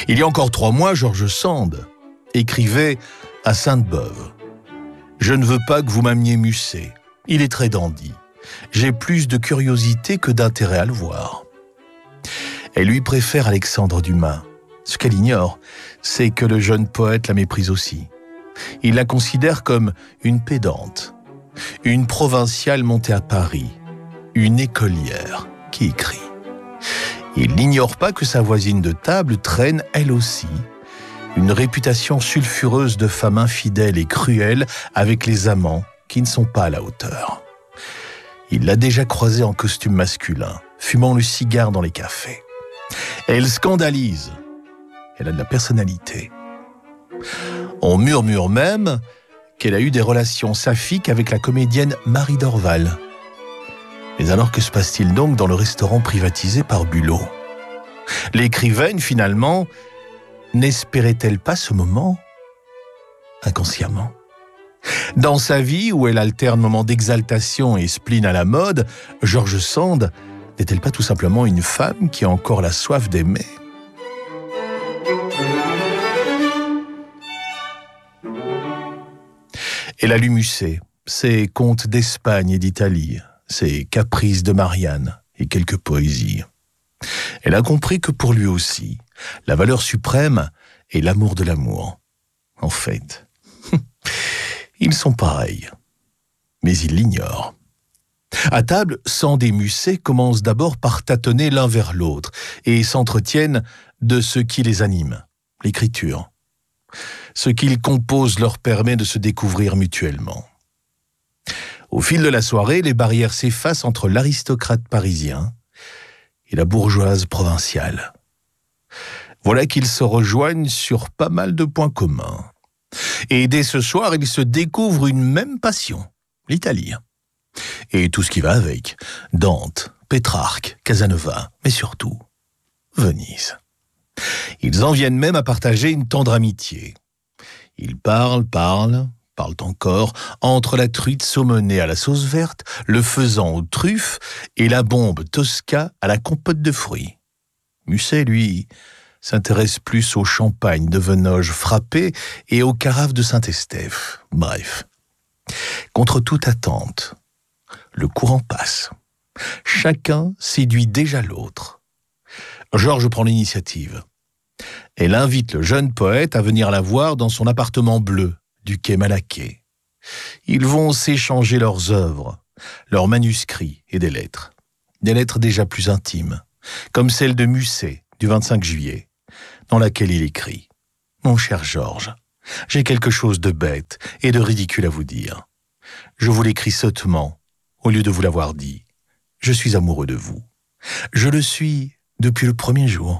Il y a encore 3 mois, George Sand écrivait à Sainte-Beuve « Je ne veux pas que vous m'ameniez Musset. Il est très dandy. J'ai plus de curiosité que d'intérêt à le voir. » Elle lui préfère Alexandre Dumas. Ce qu'elle ignore, c'est que le jeune poète la méprise aussi. Il la considère comme une pédante, une provinciale montée à Paris, une écolière qui écrit. Il n'ignore pas que sa voisine de table traîne, elle aussi, une réputation sulfureuse de femme infidèle et cruelle avec les amants qui ne sont pas à la hauteur. Il l'a déjà croisée en costume masculin, fumant le cigare dans les cafés. Elle scandalise. Elle a de la personnalité. On murmure même qu'elle a eu des relations saphiques avec la comédienne Marie Dorval. Mais alors que se passe-t-il donc dans le restaurant privatisé par Bulot? L'écrivaine, finalement, n'espérait-elle pas ce moment? Inconsciemment. Dans sa vie, où elle alterne moments d'exaltation et spleen à la mode, George Sand n'est-elle pas tout simplement une femme qui a encore la soif d'aimer? Elle a lu Musset, ses contes d'Espagne et d'Italie, ses caprices de Marianne et quelques poésies. Elle a compris que pour lui aussi, la valeur suprême est l'amour de l'amour. En fait, ils sont pareils, mais ils l'ignorent. À table, Sand et Musset commencent d'abord par tâtonner l'un vers l'autre et s'entretiennent de ce qui les anime, l'écriture. Ce qu'ils composent leur permet de se découvrir mutuellement. Au fil de la soirée, les barrières s'effacent entre l'aristocrate parisien et la bourgeoise provinciale. Voilà qu'ils se rejoignent sur pas mal de points communs. Et dès ce soir, ils se découvrent une même passion, l'Italie. Et tout ce qui va avec, Dante, Pétrarque, Casanova, mais surtout, Venise. Ils en viennent même à partager une tendre amitié. Ils parlent encore, entre la truite saumonée à la sauce verte, le faisan aux truffes et la bombe tosca à la compote de fruits. Musset, lui, s'intéresse plus au champagne de Venoge frappé et aux carafes de Saint-Estèphe. Bref, contre toute attente, le courant passe. Chacun séduit déjà l'autre. Georges prend l'initiative. Elle invite le jeune poète à venir la voir dans son appartement bleu du quai Malaquais. Ils vont s'échanger leurs œuvres, leurs manuscrits et des lettres. Des lettres déjà plus intimes, comme celle de Musset du 25 juillet, dans laquelle il écrit « Mon cher Georges, j'ai quelque chose de bête et de ridicule à vous dire. Je vous l'écris sottement, au lieu de vous l'avoir dit. Je suis amoureux de vous. Je le suis depuis le premier jour. »